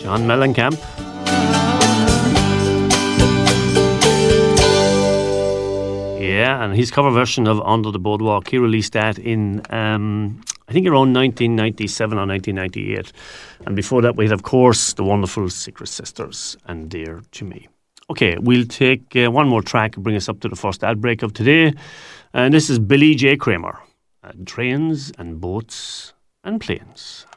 John Mellencamp. Yeah, and his cover version of Under the Boardwalk, he released that in, I think, around 1997 or 1998. And before that, we had, of course, the wonderful Secret Sisters and Dear to Me. Okay, we'll take one more track and bring us up to the first ad break of today. And this is Billy J. Kramer, Trains and Boats and Planes.